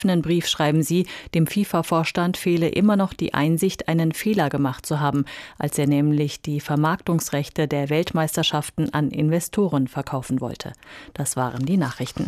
offenen Brief schreiben sie, dem FIFA-Vorstand fehle immer noch die Einsicht, einen Fehler gemacht zu haben, als er nämlich die Vermarktungsrechte der Weltmeisterschaften an Investoren verkaufen wollte. Das waren die Nachrichten.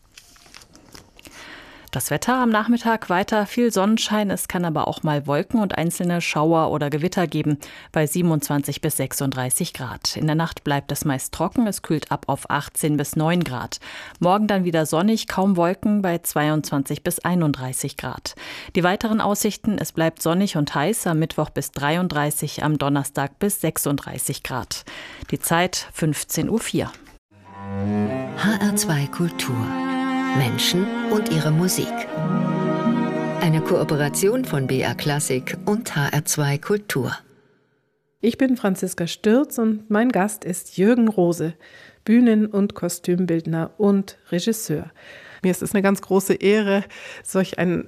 Das Wetter am Nachmittag weiter viel Sonnenschein, es kann aber auch mal Wolken und einzelne Schauer oder Gewitter geben, bei 27 bis 36 Grad. In der Nacht bleibt es meist trocken, es kühlt ab auf 18 bis 9 Grad. Morgen dann wieder sonnig, kaum Wolken bei 22 bis 31 Grad. Die weiteren Aussichten, es bleibt sonnig und heiß, am Mittwoch bis 33, am Donnerstag bis 36 Grad. Die Zeit 15:04 Uhr. HR2 Kultur. Menschen und ihre Musik. Eine Kooperation von BR Klassik und HR2 Kultur. Ich bin Franziska Stürz und mein Gast ist Jürgen Rose, Bühnen- und Kostümbildner und Regisseur. Mir ist es eine ganz große Ehre, solch einen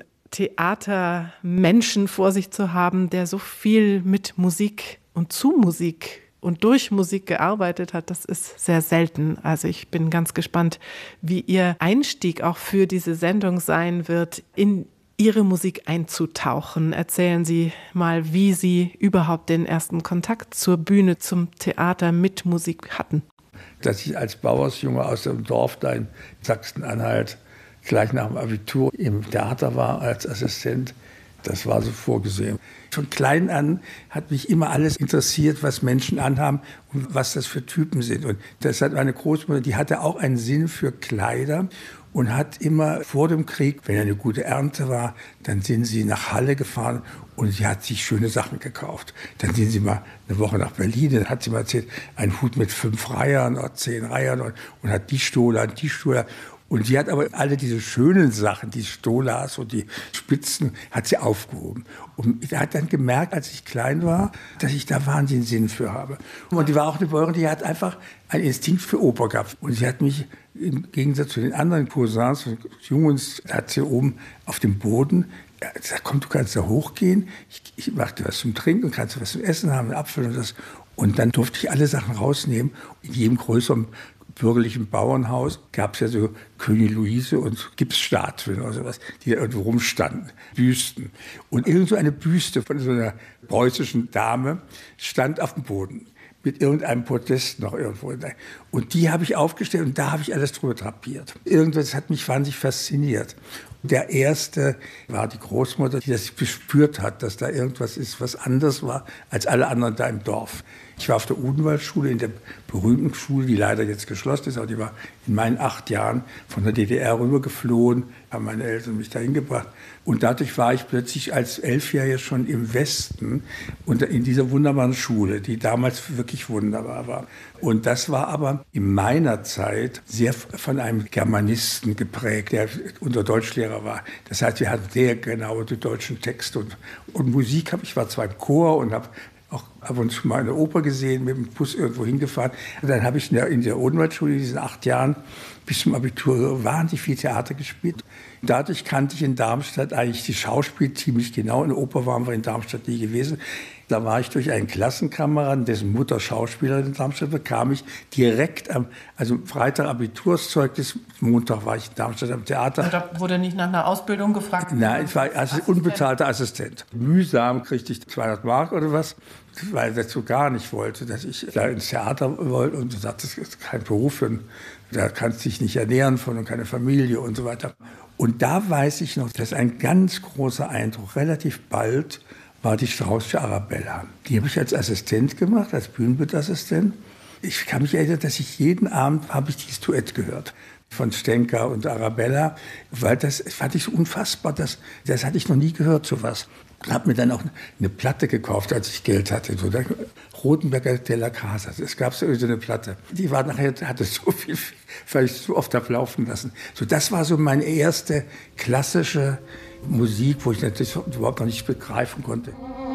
Theatermenschen vor sich zu haben, der so viel mit Musik und zu Musik und durch Musik gearbeitet hat. Das ist sehr selten. Also ich bin ganz gespannt, wie Ihr Einstieg auch für diese Sendung sein wird, in Ihre Musik einzutauchen. Erzählen Sie mal, wie Sie überhaupt den ersten Kontakt zur Bühne, zum Theater mit Musik hatten. Dass ich als Bauersjunge aus dem Dorf da in Sachsen-Anhalt gleich nach dem Abitur im Theater war als Assistent, das war so vorgesehen. Von klein an hat mich immer alles interessiert, was Menschen anhaben und was das für Typen sind. Und das hat meine Großmutter, die hatte auch einen Sinn für Kleider und hat immer vor dem Krieg, wenn eine gute Ernte war, dann sind sie nach Halle gefahren und sie hat sich schöne Sachen gekauft. Dann sind sie mal eine Woche nach Berlin, dann hat sie mal erzählt, ein Hut mit 5 Reihern oder 10 Reihern und hat die Stola und die Stola. Und sie hat aber alle diese schönen Sachen, die Stolas und die Spitzen, hat sie aufgehoben. Und ich habe dann gemerkt, als ich klein war, dass ich da wahnsinnig Sinn für habe. Und die war auch eine Bäuerin, die hat einfach einen Instinkt für Oper gehabt. Und sie hat mich im Gegensatz zu den anderen Cousins und Jungs, hat sie oben auf dem Boden gesagt, komm, du kannst da hochgehen, ich mache dir was zum Trinken, kannst du was zum Essen haben, einen Apfel und das. Und dann durfte ich alle Sachen rausnehmen. In jedem größeren bürgerlichen Bauernhaus gab es ja so König Luise und Gipsstatuen oder sowas, die da irgendwo rumstanden, Büsten. Und irgend so eine Büste von so einer preußischen Dame stand auf dem Boden mit irgendeinem Podest noch irgendwo. Und die habe ich aufgestellt und da habe ich alles drüber drapiert. Irgendwas hat mich wahnsinnig fasziniert. Der erste war die Großmutter, die das gespürt hat, dass da irgendwas ist, was anders war als alle anderen da im Dorf. Ich war auf der Odenwaldschule, in der berühmten Schule, die leider jetzt geschlossen ist, aber die war in meinen 8 Jahren von der DDR rübergeflohen, haben meine Eltern mich dahin gebracht. Und dadurch war ich plötzlich als 11-Jähriger schon im Westen und in dieser wunderbaren Schule, die damals wirklich wunderbar war. Und das war aber in meiner Zeit sehr von einem Germanisten geprägt, der unser Deutschlehrer war. Das heißt, wir hatten sehr genau die deutschen Texte und Musik. Ich war zwar im Chor und habe auch ab und zu mal eine Oper gesehen, mit dem Bus irgendwo hingefahren. Und dann habe ich in der Odenwaldschule in diesen 8 Jahren bis zum Abitur wahnsinnig viel Theater gespielt. Dadurch kannte ich in Darmstadt eigentlich die Schauspiel ziemlich genau. In der Oper waren wir in Darmstadt nie gewesen. Da war ich durch einen Klassenkameraden, dessen Mutter Schauspielerin in Darmstadt, bekam ich direkt also Freitag Abiturszeugnis, Montag war ich in Darmstadt am Theater. Und da wurde nicht nach einer Ausbildung gefragt? Nein, ich war unbezahlter Assistent. Mühsam kriegte ich 200 Mark oder was, weil er dazu gar nicht wollte, dass ich da ins Theater wollte und so sagte, das ist kein Beruf, da kannst du dich nicht ernähren von und keine Familie und so weiter. Und da weiß ich noch, dass ein ganz großer Eindruck relativ bald war die Straußsche Arabella. Die habe ich als Assistent gemacht, als Bühnenbildassistent. Ich kann mich erinnern, dass ich jeden Abend habe ich dieses Duett gehört von Stenka und Arabella, weil das fand ich so unfassbar, das hatte ich noch nie gehört, sowas. Ich habe mir dann auch eine Platte gekauft, als ich Geld hatte. So, Rotenberger Della Casa. Es gab so eine Platte. Die war nachher, hatte so viel, weil ich so oft habe laufen lassen. So, das war so meine erste klassische Musik, wo ich natürlich überhaupt noch nicht begreifen konnte.